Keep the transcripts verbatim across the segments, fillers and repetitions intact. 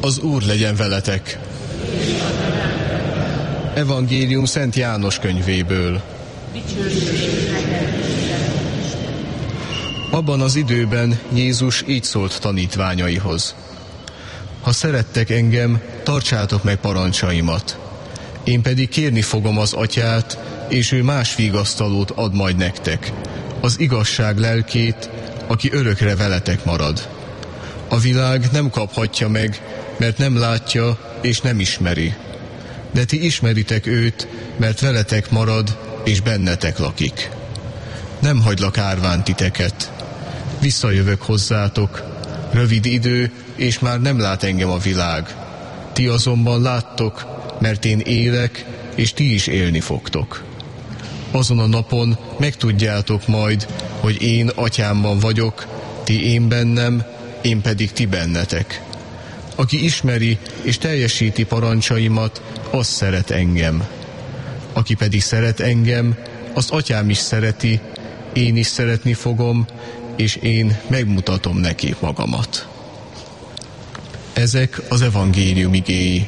Az Úr legyen veletek! Evangélium Szent János könyvéből. Abban az időben Jézus így szólt tanítványaihoz: ha szerettek engem, tartsátok meg parancsaimat. Én pedig kérni fogom az Atyát, és ő más vigasztalót ad majd nektek, az igazság lelkét, aki örökre veletek marad. A világ nem kaphatja meg, mert nem látja és nem ismeri. De ti ismeritek őt, mert veletek marad és bennetek lakik. Nem hagylak árván titeket. Visszajövök hozzátok. Rövid idő, és már nem lát engem a világ. Ti azonban láttok, mert én élek, és ti is élni fogtok. Azon a napon megtudjátok majd, hogy én Atyámban vagyok, ti én bennem, én pedig ti bennetek. Aki ismeri és teljesíti parancsaimat, az szeret engem. Aki pedig szeret engem, azt Atyám is szereti, én is szeretni fogom, és én megmutatom neki magamat. Ezek az evangélium igéi.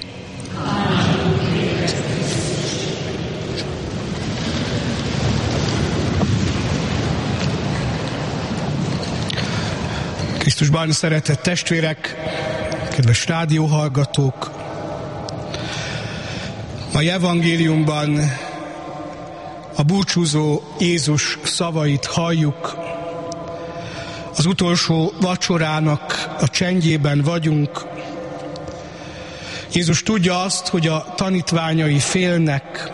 Krisztusban szeretett testvérek, kedves rádióhallgatók! Mai evangéliumban a búcsúzó Jézus szavait halljuk. Az utolsó vacsorának a csendjében vagyunk. Jézus tudja azt, hogy a tanítványai félnek.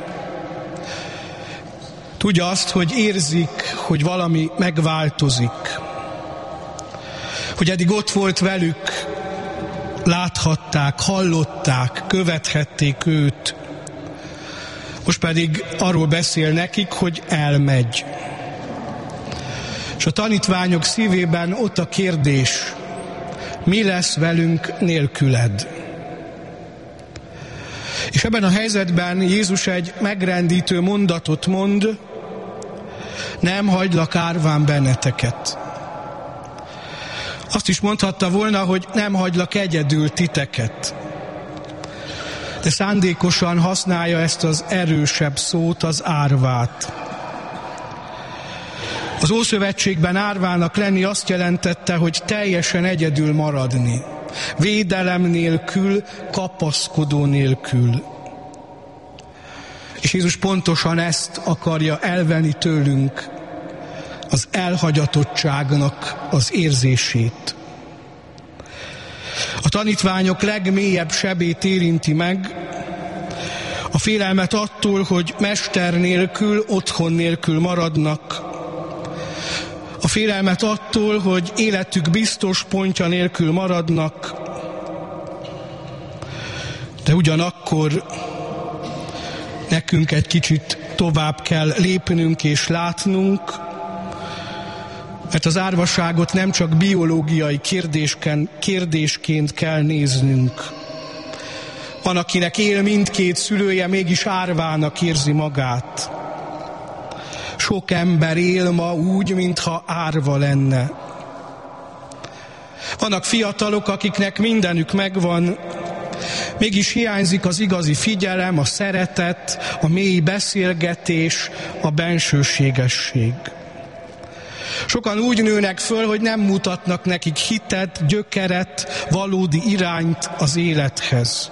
Tudja azt, hogy érzik, hogy valami megváltozik. Hogy eddig ott volt velük, láthatták, hallották, követhették őt. Most pedig arról beszél nekik, hogy elmegy. És a tanítványok szívében ott a kérdés: mi lesz velünk nélküled? És ebben a helyzetben Jézus egy megrendítő mondatot mond: nem hagylak árván benneteket. Azt is mondhatta volna, hogy nem hagylak egyedül titeket. De szándékosan használja ezt az erősebb szót, az árvát. Az Ószövetségben árvának lenni azt jelentette, hogy teljesen egyedül maradni. Védelem nélkül, kapaszkodó nélkül. És Jézus pontosan ezt akarja elvenni tőlünk, az elhagyatottságnak az érzését. A tanítványok legmélyebb sebét érinti meg, a félelmet attól, hogy mester nélkül, otthon nélkül maradnak, a félelmet attól, hogy életük biztos pontja nélkül maradnak, de ugyanakkor nekünk egy kicsit tovább kell lépnünk és látnunk, mert az árvaságot nem csak biológiai kérdésként kell néznünk. Van, akinek él mindkét szülője, mégis árvának érzi magát. Sok ember él ma úgy, mintha árva lenne. Vannak fiatalok, akiknek mindenük megvan, mégis hiányzik az igazi figyelem, a szeretet, a mély beszélgetés, a bensőségesség. Sokan úgy nőnek föl, hogy nem mutatnak nekik hitet, gyökeret, valódi irányt az élethez.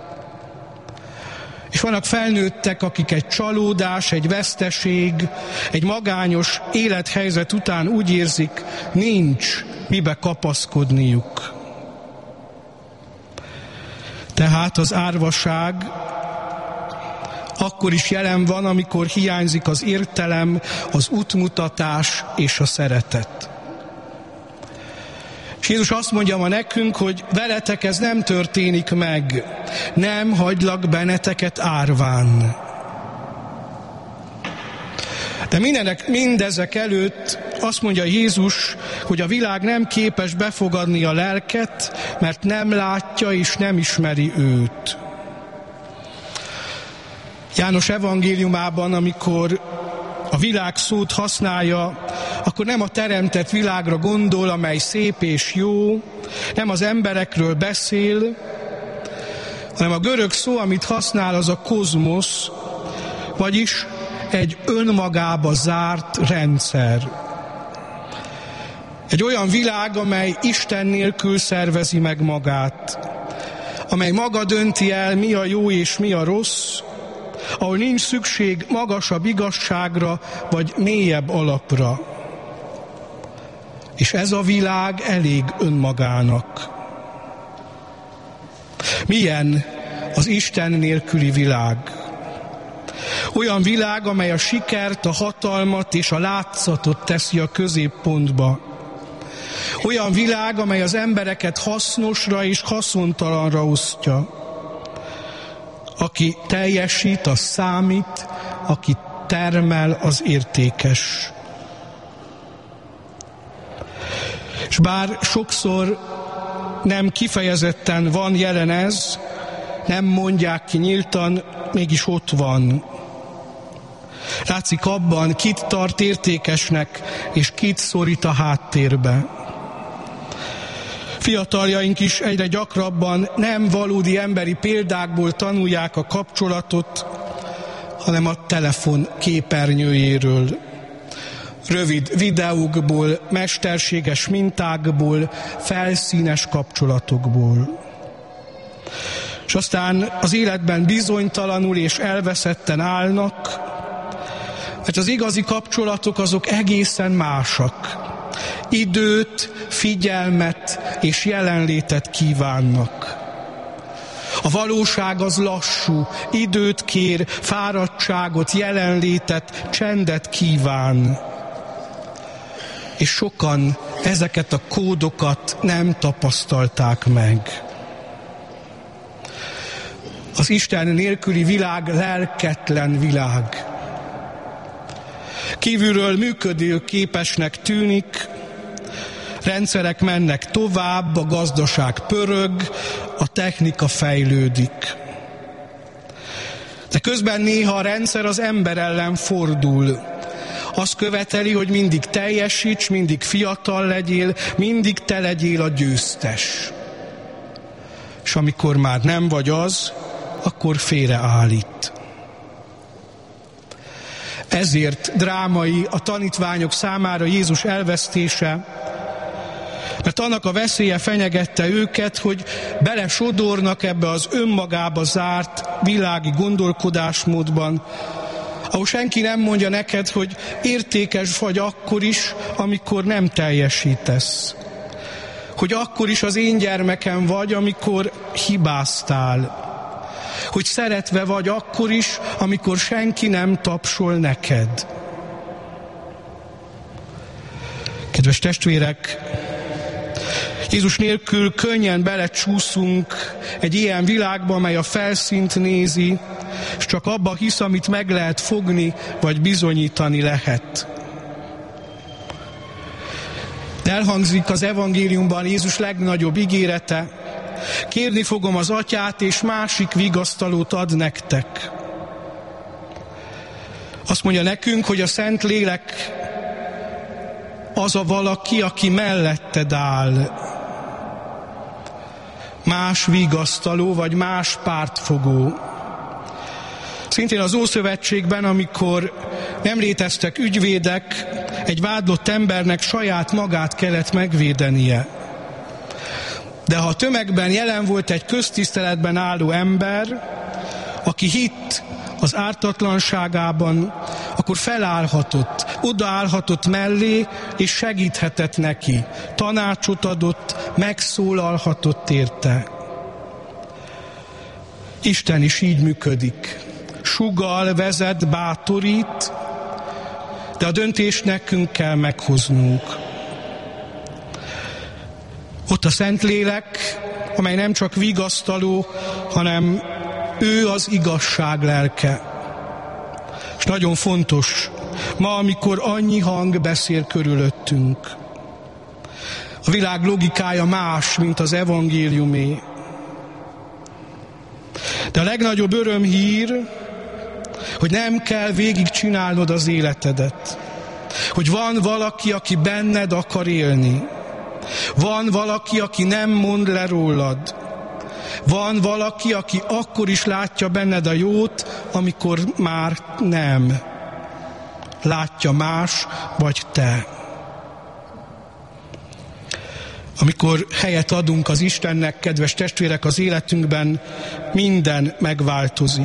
És vannak felnőttek, akik egy csalódás, egy veszteség, egy magányos élethelyzet után úgy érzik, nincs mibe kapaszkodniuk. Tehát az árvaság akkor is jelen van, amikor hiányzik az értelem, az útmutatás és a szeretet. És Jézus azt mondja ma nekünk, hogy veletek ez nem történik meg, nem hagylak benneteket árván. De mindenek, mindezek előtt azt mondja Jézus, hogy a világ nem képes befogadni a lelket, mert nem látja és nem ismeri őt. János evangéliumában, amikor a világ szót használja, akkor nem a teremtett világra gondol, amely szép és jó, nem az emberekről beszél, hanem a görög szó, amit használ, az a kozmosz, vagyis egy önmagába zárt rendszer. Egy olyan világ, amely Isten nélkül szervezi meg magát, amely maga dönti el, mi a jó és mi a rossz, ahol nincs szükség magasabb igazságra vagy mélyebb alapra. És ez a világ elég önmagának. Milyen az Isten nélküli világ? Olyan világ, amely a sikert, a hatalmat és a látszatot teszi a középpontba. Olyan világ, amely az embereket hasznosra és haszontalanra osztja. Aki teljesít, az számít, aki termel, az értékes. És bár sokszor nem kifejezetten van jelen ez, nem mondják ki nyíltan, mégis ott van. Látszik abban, kit tart értékesnek, és kit szorít a háttérbe. Fiataljaink is egyre gyakrabban nem valódi emberi példákból tanulják a kapcsolatot, hanem a telefon képernyőjéről. Rövid videókból, mesterséges mintákból, felszínes kapcsolatokból. És aztán az életben bizonytalanul és elveszetten állnak, mert az igazi kapcsolatok azok egészen másak. Időt, figyelmet és jelenlétet kívánnak. A valóság az lassú, időt kér, fáradtságot, jelenlétet, csendet kíván. És sokan ezeket a kódokat nem tapasztalták meg. Az Isten nélküli világ lelketlen világ. Kívülről működőképesnek tűnik, rendszerek mennek tovább, a gazdaság pörög, a technika fejlődik. De közben néha a rendszer az ember ellen fordul. Azt követeli, hogy mindig teljesíts, mindig fiatal legyél, mindig te legyél a győztes. És amikor már nem vagy az, akkor félreállít. Ezért drámai a tanítványok számára Jézus elvesztése, mert annak a veszélye fenyegette őket, hogy belesodornak ebbe az önmagába zárt világi gondolkodásmódban, ahol senki nem mondja neked, hogy értékes vagy akkor is, amikor nem teljesítesz. Hogy akkor is az én gyermekem vagy, amikor hibáztál. Hogy szeretve vagy akkor is, amikor senki nem tapsol neked. Kedves testvérek, Jézus nélkül könnyen belecsúszunk egy ilyen világba, amely a felszínt nézi, és csak abba hisz, amit meg lehet fogni, vagy bizonyítani lehet. De elhangzik az evangéliumban Jézus legnagyobb ígérete: kérni fogom az Atyát, és másik vigasztalót ad nektek. Azt mondja nekünk, hogy a Szentlélek az a valaki, aki melletted áll. Más vigasztaló, vagy más pártfogó. Szintén az Ószövetségben, amikor nem léteztek ügyvédek, egy vádlott embernek saját magát kellett megvédenie. De ha a tömegben jelen volt egy köztiszteletben álló ember, aki hitt az ártatlanságában, akkor felállhatott, odaállhatott mellé, és segíthetett neki, tanácsot adott, megszólalhatott érte. Isten is így működik. Sugall, vezet, bátorít, de a döntést nekünk kell meghoznunk. Ott a Szentlélek, amely nem csak vigasztaló, hanem ő az igazság lelke. És nagyon fontos, ma, amikor annyi hang beszél körülöttünk. A világ logikája más, mint az evangéliumé. De a legnagyobb örömhír, hogy nem kell végigcsinálnod az életedet. Hogy van valaki, aki benned akar élni. Van valaki, aki nem mond le rólad. Van valaki, aki akkor is látja benned a jót, amikor már nem. Látja más, vagy te. Amikor helyet adunk az Istennek, kedves testvérek, az életünkben, minden megváltozik.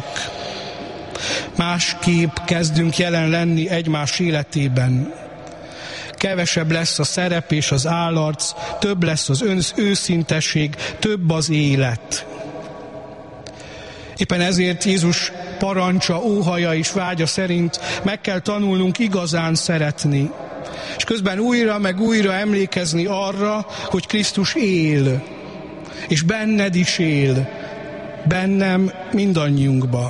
Másképp kezdünk jelen lenni egymás életében. Kevesebb lesz a szerep és az állarc, több lesz az őszintesség, több az élet. Éppen ezért Jézus parancsa, óhaja és vágya szerint meg kell tanulnunk igazán szeretni. És közben újra meg újra emlékezni arra, hogy Krisztus él, és benned is él, bennem, mindannyiunkba.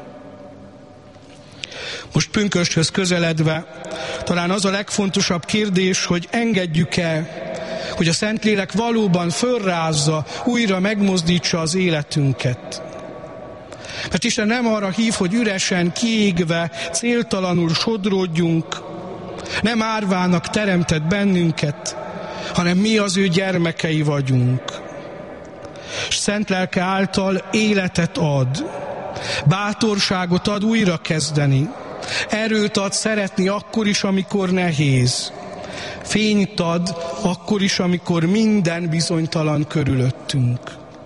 Most pünkösthöz közeledve, talán az a legfontosabb kérdés, hogy engedjük-e, hogy a Szentlélek valóban fölrázza, újra megmozdítsa az életünket. Mert Isten nem arra hív, hogy üresen, kiégve, céltalanul sodródjunk, nem árvának teremtett bennünket, hanem mi az ő gyermekei vagyunk. És szent lelke által életet ad, bátorságot ad újra kezdeni, erőt ad szeretni akkor is, amikor nehéz, fényt ad akkor is, amikor minden bizonytalan körülöttünk.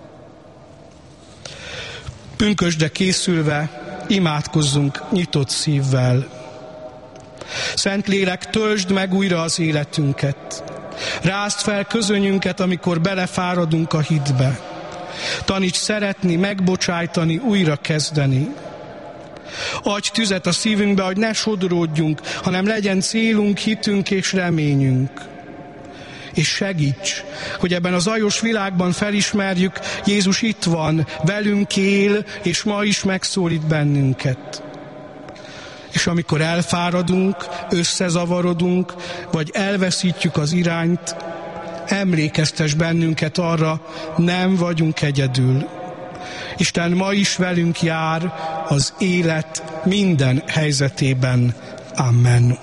Pünkösdre készülve imádkozzunk nyitott szívvel. Szentlélek, töltsd meg újra az életünket. Rázd fel közönyünket, amikor belefáradunk a hitbe. Taníts szeretni, megbocsájtani, újra kezdeni. Adj tüzet a szívünkbe, hogy ne sodródjunk, hanem legyen célunk, hitünk és reményünk. És segíts, hogy ebben a zajos világban felismerjük, Jézus itt van, velünk él, és ma is megszólít bennünket. És amikor elfáradunk, összezavarodunk, vagy elveszítjük az irányt, emlékeztes bennünket arra, nem vagyunk egyedül. Isten ma is velünk jár az élet minden helyzetében. Amen.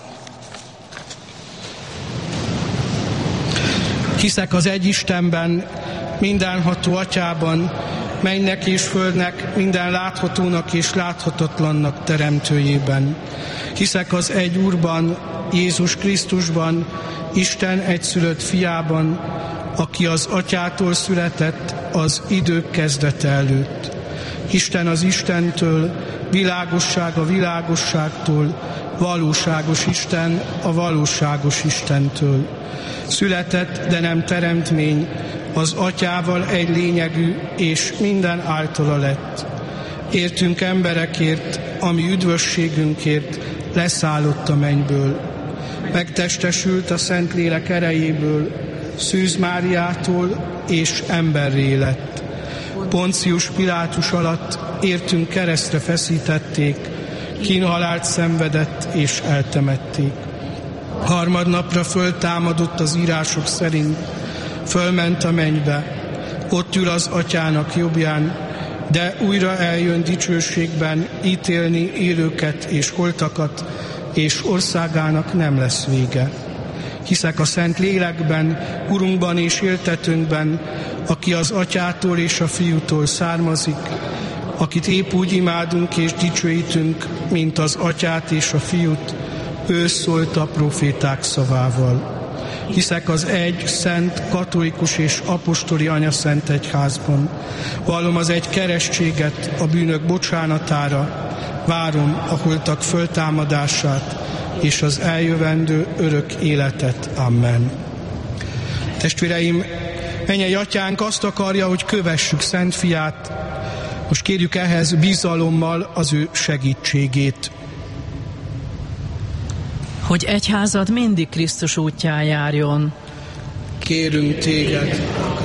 Hiszek az egy Istenben, mindenható Atyában, mennynek és földnek, minden láthatónak és láthatatlannak teremtőjében. Hiszek az egy Úrban, Jézus Krisztusban, Isten egyszülött fiában, aki az Atyától született az idők kezdete előtt. Isten az Istentől, világosság a világosságtól, valóságos Isten a valóságos Istentől. Született, de nem teremtmény, az Atyával egy lényegű, és minden általa lett. Értünk emberekért, ami üdvösségünkért leszállott a mennyből. Megtestesült a Szentlélek erejéből, Szűz Máriától, és emberré lett. Poncius Pilátus alatt értünk keresztre feszítették, kínhalált szenvedett, és eltemették. Harmadnapra föltámadott az írások szerint, fölment a mennybe, ott ül az Atyának jobbján, de újra eljön dicsőségben ítélni élőket és holtakat, és országának nem lesz vége. Hiszek a Szent Lélekben, Urunkban és éltetőnkben, aki az Atyától és a Fiútól származik, akit épp úgy imádunk és dicsőítünk, mint az Atyát és a Fiút, ő szólt a proféták szavával. Hiszek az egy, szent, katolikus és apostoli anyaszent egyházban. Vallom az egy keresztséget a bűnök bocsánatára, várom a holtak föltámadását és az eljövendő örök életet. Amen. Testvéreim, mennyei Atyánk azt akarja, hogy kövessük Szent Fiát. Most kérjük ehhez bizalommal az ő segítségét. Hogy egyházad mindig Krisztus útján járjon. Kérünk téged.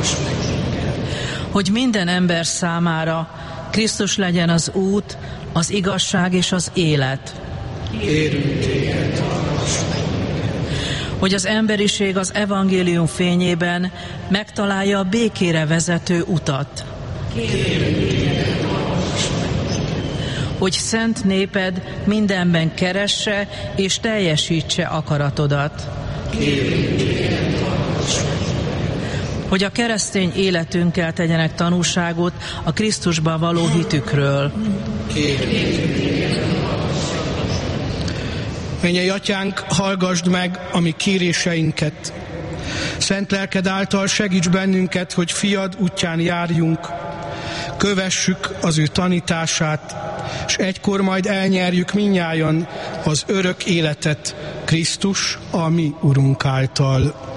Hogy minden ember számára Krisztus legyen az út, az igazság és az élet. Kérünk téged. Hogy az emberiség az evangélium fényében megtalálja a békére vezető utat. Kérünk téged. Hogy szent néped mindenben keresse és teljesítse akaratodat. Kérünk téged. hogy a keresztény életünkkel tegyenek tanúságot a Krisztusban való hitükről. Mennyei Atyánk, hallgasd meg a mi kéréseinket. Szent lelked által segíts bennünket, hogy fiad útján járjunk, kövessük az ő tanítását, és egykor majd elnyerjük mindnyájan az örök életet Krisztus, a mi Urunk által.